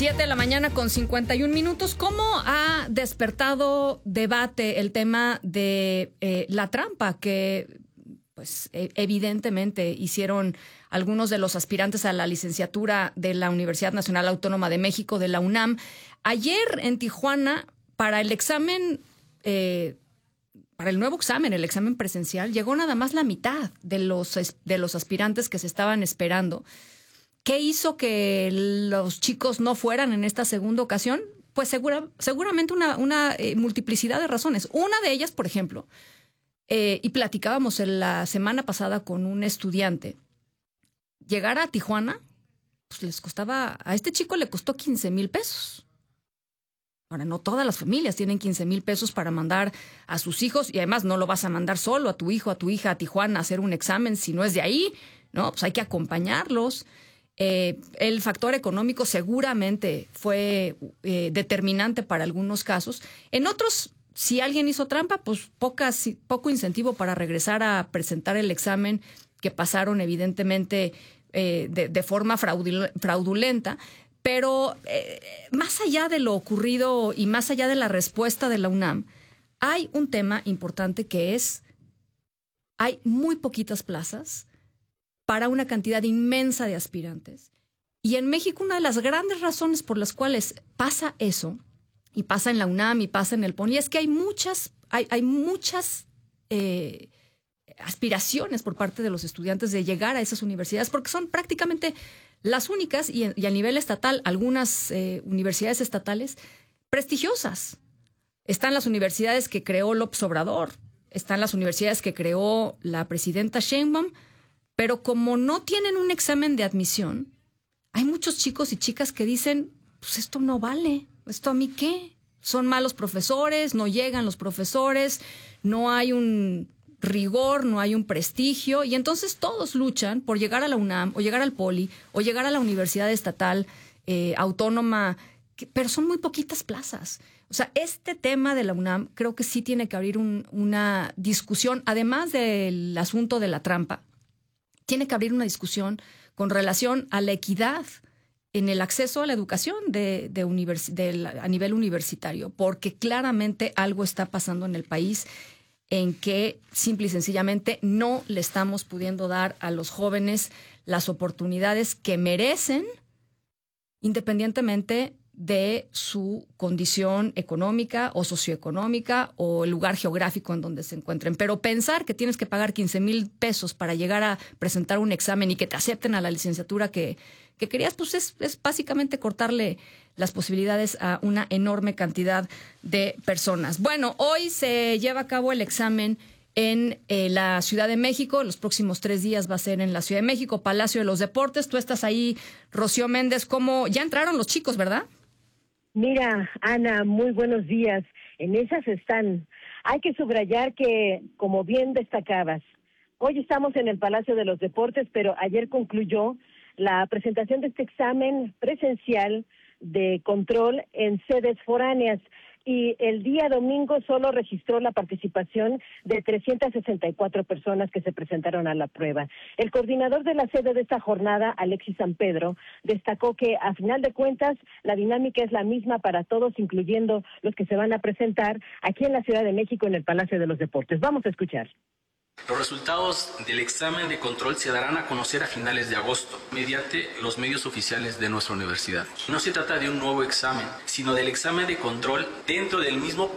7 de la mañana con 51 minutos. ¿Cómo ha despertado debate el tema de la trampa que, pues, evidentemente hicieron algunos de los aspirantes a la licenciatura de la Universidad Nacional Autónoma de México, de la UNAM? Ayer en Tijuana, para el examen, para el nuevo examen, el examen presencial, llegó nada más la mitad de los aspirantes que se estaban esperando. ¿Qué hizo que los chicos no fueran en esta segunda ocasión? Pues seguramente una multiplicidad de razones. Una de ellas, por ejemplo, y platicábamos la semana pasada con un estudiante, llegar a Tijuana, pues les costaba, a este chico le costó 15,000 pesos. Ahora, no todas las familias tienen 15,000 pesos para mandar a sus hijos, y además no lo vas a mandar solo a tu hijo, a tu hija a Tijuana a hacer un examen si no es de ahí, ¿no? Pues hay que acompañarlos. El factor económico seguramente fue determinante para algunos casos. En otros, si alguien hizo trampa, pues poco incentivo para regresar a presentar el examen, que pasaron evidentemente de forma fraudulenta. Pero más allá de lo ocurrido y más allá de la respuesta de la UNAM, hay un tema importante que es, hay muy poquitas plazas para una cantidad inmensa de aspirantes. Y en México una de las grandes razones por las cuales pasa eso, y pasa en la UNAM y pasa en el PONI, es que hay muchas aspiraciones por parte de los estudiantes de llegar a esas universidades, porque son prácticamente las únicas, y a nivel estatal, algunas universidades estatales prestigiosas. Están las universidades que creó López Obrador, están las universidades que creó la presidenta Sheinbaum, pero como no tienen un examen de admisión, hay muchos chicos y chicas que dicen, pues esto no vale, ¿esto a mí qué? Son malos profesores, no llegan los profesores, no hay un rigor, no hay un prestigio, y entonces todos luchan por llegar a la UNAM o llegar al Poli o llegar a la Universidad Estatal Autónoma, pero son muy poquitas plazas. O sea, este tema de la UNAM creo que sí tiene que abrir una discusión, además del asunto de la trampa. Tiene que abrir una discusión con relación a la equidad en el acceso a la educación a nivel universitario, porque claramente algo está pasando en el país en que simple y sencillamente no le estamos pudiendo dar a los jóvenes las oportunidades que merecen, independientemente de su condición económica o socioeconómica o el lugar geográfico en donde se encuentren. Pero pensar que tienes que pagar 15,000 pesos para llegar a presentar un examen y que te acepten a la licenciatura que querías, pues es básicamente cortarle las posibilidades a una enorme cantidad de personas. Bueno, hoy se lleva a cabo el examen en la Ciudad de México. Los próximos 3 días va a ser en la Ciudad de México, Palacio de los Deportes. Tú estás ahí, Rocío Méndez. ¿Cómo? Ya entraron los chicos, ¿verdad? Mira, Ana, muy buenos días. En esas están. Hay que subrayar que, como bien destacabas, hoy estamos en el Palacio de los Deportes, pero ayer concluyó la presentación de este examen presencial de control en sedes foráneas, y el día domingo solo registró la participación de 364 personas que se presentaron a la prueba. El coordinador de la sede de esta jornada, Alexis San Pedro, destacó que a final de cuentas la dinámica es la misma para todos, incluyendo los que se van a presentar aquí en la Ciudad de México en el Palacio de los Deportes. Vamos a escuchar. Los resultados del examen de control se darán a conocer a finales de agosto, mediante los medios oficiales de nuestra universidad. No se trata de un nuevo examen, sino del examen de control dentro del mismo